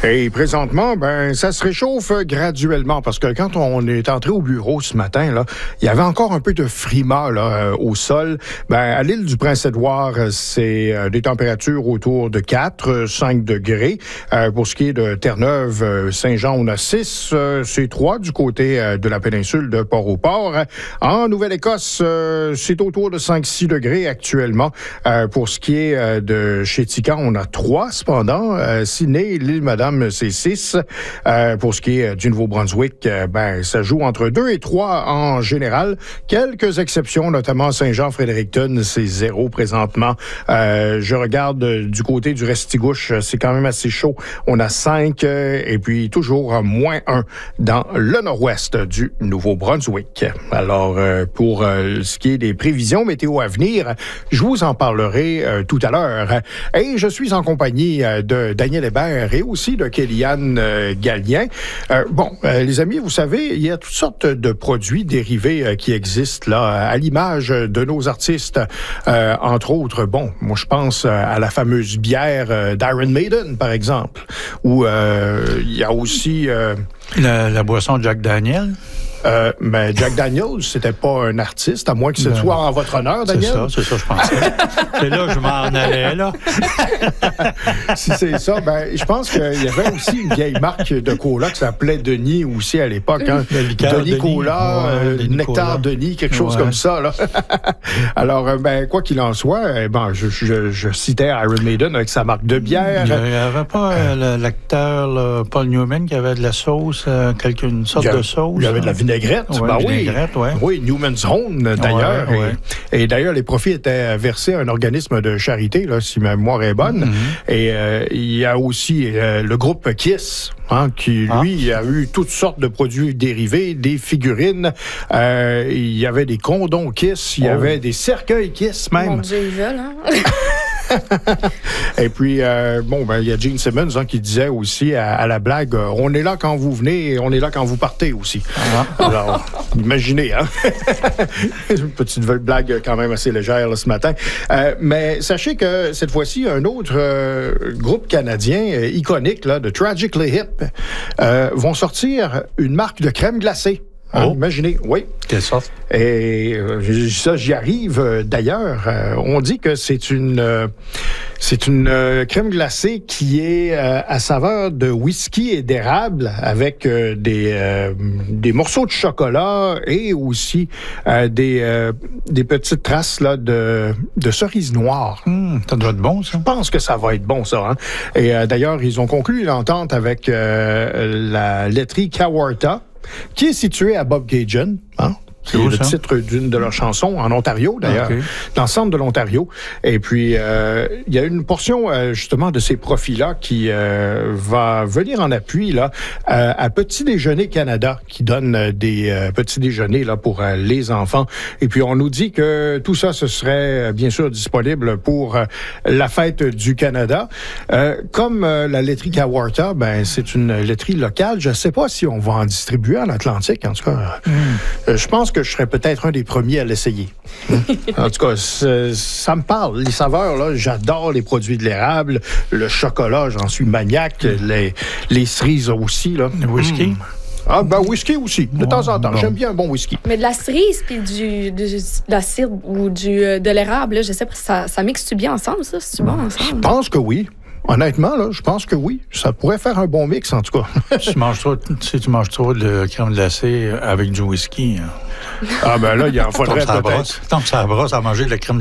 Et présentement, ça se réchauffe graduellement parce que quand on est entré au bureau ce matin, là, il y avait encore un peu de frima là, au sol. À l'île du Prince-Édouard, c'est des températures autour de 4-5 degrés. Pour ce qui est de Terre-Neuve, Saint-Jean, on a 6. C'est 3 du côté de la péninsule de Port-au-Port. En Nouvelle-Écosse, c'est autour de 5-6 degrés actuellement. Pour ce qui est de Chéticamp, on a 3 cependant. Sydney, l'île-Madame, c'est 6. Pour ce qui est du Nouveau-Brunswick, ça joue entre 2 et 3 en général. Quelques exceptions, notamment Saint-Jean-Fredericton, c'est 0 présentement. Je regarde du côté du Restigouche, c'est quand même assez chaud. On a 5 et puis toujours moins 1 dans le nord-ouest du Nouveau-Brunswick. Alors, pour ce qui est des prévisions météo à venir, je vous en parlerai tout à l'heure. Et je suis en compagnie de Daniel Hébert et aussi de Kéliane Gallien. Les amis, vous savez, il y a toutes sortes de produits dérivés qui existent là, à l'image de nos artistes. Entre autres, moi je pense à la fameuse bière d'Iron Maiden, par exemple. Ou il y a aussi... La boisson Jack Daniel. Jack Daniels, c'était pas un artiste, à moins que ce soit en votre honneur, Daniel. C'est ça, je pensais. C'est là que je m'en allais, là. Si c'est ça, je pense qu'il y avait aussi une vieille marque de cola qui s'appelait Denis aussi à l'époque. Hein? Denis Cola, Nectar Denis, quelque chose comme ça. Là. Alors, quoi qu'il en soit, je citais Iron Maiden avec sa marque de bière. Il n'y avait pas l'acteur Paul Newman qui avait de la sauce, une sorte de sauce. Il y avait de la vinaigrette. Oui, Newman's Own, d'ailleurs. Et d'ailleurs, les profits étaient versés à un organisme de charité, là, si ma mémoire est bonne. Mm-hmm. Et il y a aussi le groupe Kiss, qui, lui, a eu toutes sortes de produits dérivés, des figurines. Il y avait des condoms Kiss, il y avait des cercueils Kiss, même. Mon Dieu, ils veulent, hein? Et puis, il y a Gene Simmons qui disait aussi à la blague, on est là quand vous venez et on est là quand vous partez aussi. Alors, imaginez, hein? Une petite blague quand même assez légère là, ce matin. Mais sachez que cette fois-ci, un autre groupe canadien iconique, là, de Tragically Hip, vont sortir une marque de crème glacée. Imaginez, oui. Quelle sorte? Et ça, j'y arrive. D'ailleurs, on dit que c'est une crème glacée qui est à saveur de whisky et d'érable avec des morceaux de chocolat et aussi des petites traces là, de cerises noires. Ça doit être bon, ça. Je pense que ça va être bon, ça. Hein? Et d'ailleurs, ils ont conclu l'entente avec la laiterie Kawartha, qui est située à Bobcaygeon, C'est le titre d'une de leurs chansons, en Ontario, d'ailleurs, dans le centre de l'Ontario. Et puis, il y a une portion, justement, de ces profits-là qui va venir en appui là, à Petit Déjeuner Canada, qui donne des petits déjeuners là, pour les enfants. Et puis, on nous dit que tout ça, ce serait, bien sûr, disponible pour la fête du Canada. Comme la laiterie Kawartha, c'est une laiterie locale. Je ne sais pas si on va en distribuer en Atlantique. En tout cas, je pense que je serais peut-être un des premiers à l'essayer. En tout cas, ça me parle. Les saveurs, là, j'adore les produits de l'érable, le chocolat, j'en suis maniaque, les cerises aussi. Là. Le whisky? Whisky aussi, de temps en temps. J'aime bien un bon whisky. Mais de la cerise puis de la cidre ou de l'érable, là, je sais pas, ça mixe-tu bien ensemble, ça? C'est-tu bon ensemble? Je pense que oui. Honnêtement, là, je pense que oui. Ça pourrait faire un bon mix, en tout cas. Tu manges trop de crème glacée avec du whisky. Là, il en faudrait peut-être. Tant que ça brosse à manger de la crème